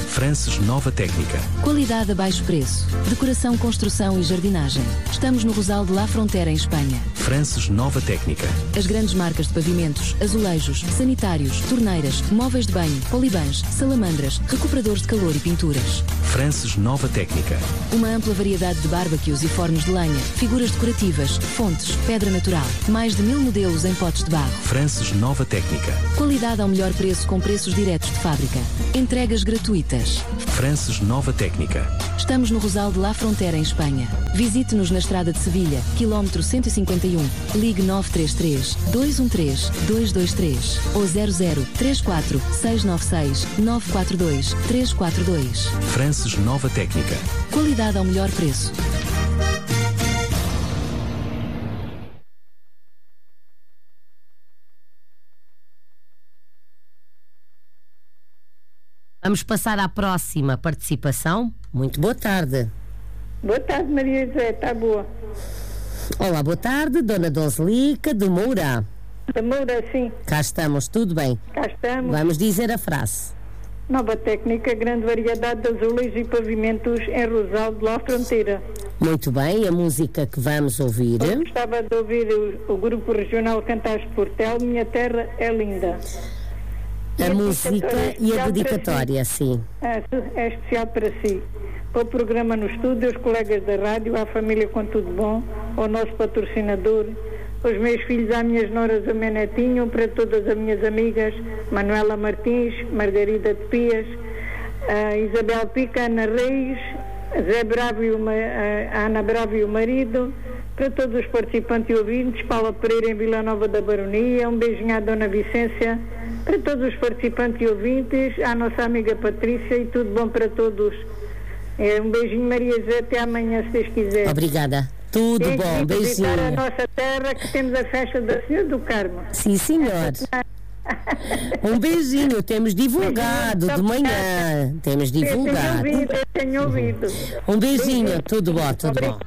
Frances Nova Técnica. Qualidade a baixo preço. Decoração, construção e jardinagem. Estamos no Rosal de La Frontera, em Espanha. Frances Nova Técnica. As grandes marcas de pavimentos, azulejos, sanitários, torneiras, móveis de banho, polibãs, salamandras, recuperadores de calor e pinturas. Frances Nova Técnica. Uma ampla variedade de barbecues e fornos de lenha, figuras decorativas, fontes, pedra natural. Mais de 1000 modelos em potes de barro. Frances Nova Técnica. Qualidade ao melhor preço com preços diretos de fábrica. Entregas gratuitas. Frances Nova Técnica. Estamos no Rosal de La Frontera, em Espanha. Visite-nos na Estrada de Sevilha, quilómetro 151. Ligue 933 213 223 ou 0034 696 942 342. Frances Nova Técnica. Qualidade ao melhor preço. Vamos passar à próxima participação. Muito boa tarde. Boa tarde, Maria José, está boa? Olá, boa tarde, Dona Donselica do Moura. Da Moura, sim. Cá estamos, tudo bem? Cá estamos. Vamos dizer a frase. Nova técnica, grande variedade de azulejos e pavimentos em Rosal de La Fronteira. Muito bem, a música que vamos ouvir. Eu gostava de ouvir o grupo regional Cantares de Portel, Minha Terra é Linda. A música e a dedicatória, sim. É especial para si. Para o programa no estúdio, aos colegas da rádio, à família com tudo bom, ao nosso patrocinador, aos meus filhos, às minhas noras, ao meu netinho, para todas as minhas amigas, Manuela Martins, Margarida de Pias, a Isabel Pica, Ana Reis, Zé Bravo e a Ana Bravo e o marido, para todos os participantes e ouvintes, Paula Pereira em Vila Nova da Baronia, um beijinho à Dona Vicência, para todos os participantes e ouvintes, à nossa amiga Patrícia e tudo bom para todos. Um beijinho, Maria José, até amanhã, se Deus quiser. Obrigada. Tudo Tem bom, que visitar beijinho. a nossa terra, que temos a festa da Senhora do Carmo. Sim, senhor. Um beijinho, temos divulgado de manhã. Temos divulgado. Eu tenho ouvido. Um beijinho, tudo bom, tudo bom.